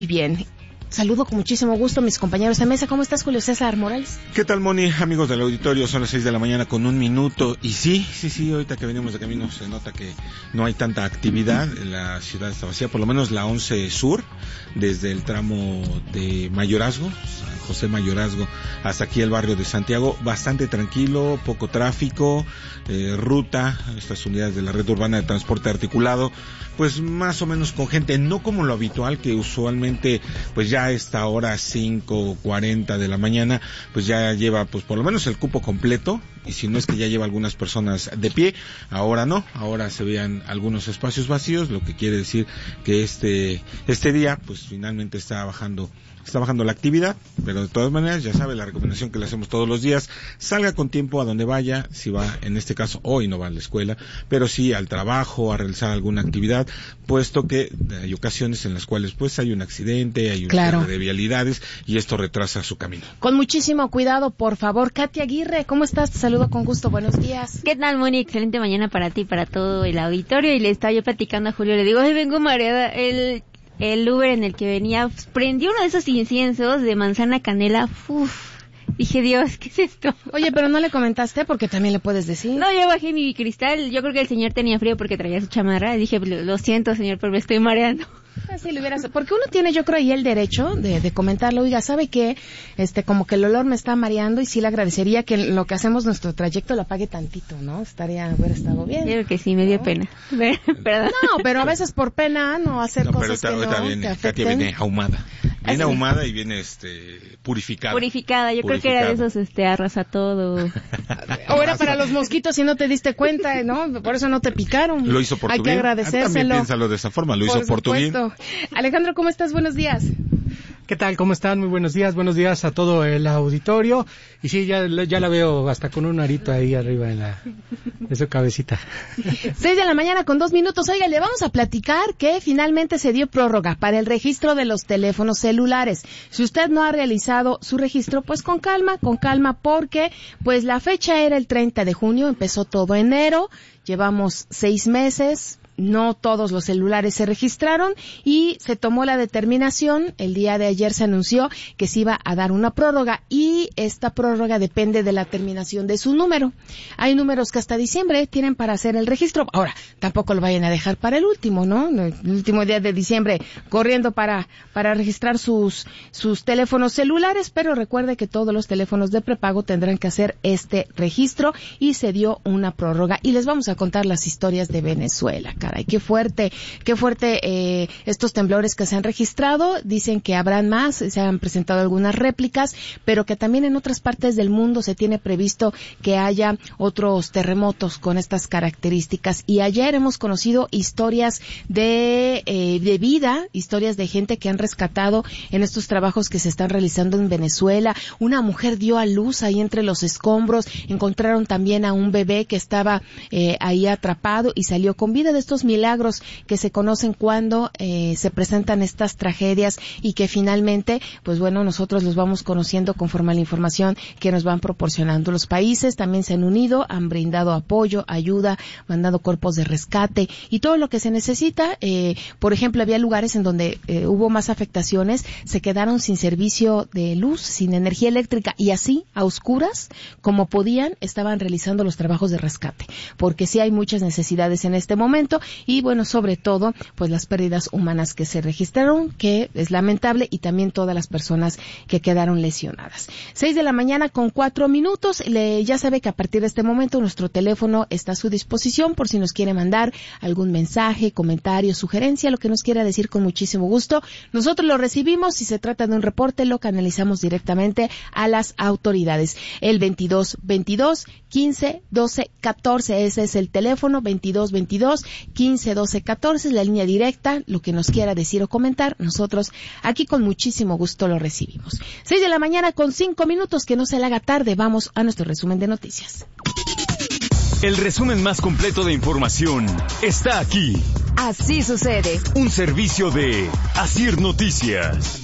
Bien, saludo con muchísimo gusto a mis compañeros de mesa. ¿Cómo estás, Julio César Morales? ¿Qué tal, Moni? Amigos del auditorio, son las 6 de la mañana con 1 minuto. Y sí, ahorita que venimos de camino se nota que no hay tanta actividad. La ciudad está vacía, por lo menos la 11 Sur, desde el tramo de Mayorazgo, San José Mayorazgo, hasta aquí el barrio de Santiago. Bastante tranquilo, poco tráfico, ruta, estas unidades de la red urbana de transporte articulado, pues más o menos con gente, no como lo habitual, que usualmente pues ya a esta hora 5:40 de la mañana pues ya lleva pues por lo menos el cupo completo, y si no es que ya lleva algunas personas de pie. Ahora no, ahora se vean algunos espacios vacíos, lo que quiere decir que este día pues finalmente está bajando la actividad, pero de todas maneras, ya sabe la recomendación que le hacemos todos los días: salga con tiempo a donde vaya. Si va, en este caso hoy no va a la escuela, pero sí al trabajo, a realizar alguna actividad, puesto que hay ocasiones en las cuales pues hay un accidente, hay un cierre de vialidades, y esto retrasa su camino. Con muchísimo cuidado, por favor. Katia Aguirre, ¿cómo estás? Te saludo con gusto, buenos días. ¿Qué tal, Moni? Excelente mañana para ti, para todo el auditorio. Y le estaba yo platicando a Julio, le digo, vengo mareada. El Uber en el que venía prendió uno de esos inciensos de manzana canela. Dije, Dios, ¿qué es esto? Oye, pero no le comentaste, porque también le puedes decir. No, yo bajé mi cristal. Yo creo que el señor tenía frío porque traía su chamarra. Dije, lo siento, señor, pero me estoy mareando. Así lo hubieras, porque uno tiene, yo creo, ahí el derecho de comentarlo. Oiga, ¿sabe qué? Como que el olor me está mareando, y sí le agradecería que lo que hacemos nuestro trayecto lo apague tantito, ¿no? Hubiera estado bien. Yo creo que sí, me dio pena. Perdón. No, pero a veces por pena no hacer cosas que no viene, te afecten. Katia viene ahumada. Viene ahumada y viene purificada. Purificada, yo creo que era de esos arrasa todo. O era para los mosquitos y no te diste cuenta, ¿no? Por eso no te picaron. Lo hizo por tu bien. Hay que agradecérselo. También piénsalo de esa forma, lo hizo por tu bien. Alejandro, ¿cómo estás? Buenos días. ¿Qué tal? ¿Cómo están? Muy buenos días a todo el auditorio. Y sí, ya la veo hasta con un arito ahí arriba de su cabecita. 6 de la mañana con 2 minutos. Oiga, le vamos a platicar que finalmente se dio prórroga para el registro de los teléfonos celulares. Si usted no ha realizado su registro, pues con calma, porque pues la fecha era el 30 de junio, empezó todo enero, llevamos 6 meses. No todos los celulares se registraron y se tomó la determinación. El día de ayer se anunció que se iba a dar una prórroga, y esta prórroga depende de la terminación de su número. Hay números que hasta diciembre tienen para hacer el registro. Ahora, tampoco lo vayan a dejar para el último, ¿no? El último día de diciembre corriendo para registrar sus teléfonos celulares, pero recuerde que todos los teléfonos de prepago tendrán que hacer este registro, y se dio una prórroga. Y les vamos a contar las historias de Venezuela. Caray, qué fuerte estos temblores que se han registrado. Dicen que habrán más, se han presentado algunas réplicas, pero que también en otras partes del mundo se tiene previsto que haya otros terremotos con estas características. Y ayer hemos conocido historias de vida, historias de gente que han rescatado en estos trabajos que se están realizando en Venezuela. Una mujer dio a luz ahí entre los escombros, encontraron también a un bebé que estaba ahí atrapado y salió con vida. De estos milagros que se conocen cuando se presentan estas tragedias, y que finalmente, pues bueno, nosotros los vamos conociendo conforme a la información que nos van proporcionando. Los países también se han unido, han brindado apoyo, ayuda, mandado cuerpos de rescate y todo lo que se necesita. Por ejemplo, había lugares en donde hubo más afectaciones, se quedaron sin servicio de luz, sin energía eléctrica, y así, a oscuras, como podían, estaban realizando los trabajos de rescate, porque sí hay muchas necesidades en este momento. Y bueno, sobre todo, pues las pérdidas humanas que se registraron, que es lamentable, y también todas las personas que quedaron lesionadas. 6 de la mañana con 4 minutos. Ya sabe que a partir de este momento nuestro teléfono está a su disposición por si nos quiere mandar algún mensaje, comentario, sugerencia, lo que nos quiera decir, con muchísimo gusto. Nosotros lo recibimos. Si se trata de un reporte, lo canalizamos directamente a las autoridades. El 2222 15 12 14, ese es el teléfono, 2222 15 12 14, es la línea directa. Lo que nos quiera decir o comentar, nosotros aquí con muchísimo gusto lo recibimos. 6 de la mañana con 5 minutos, que no se le haga tarde. Vamos a nuestro resumen de noticias. El resumen más completo de información está aquí. Así sucede. Un servicio de Asir Noticias.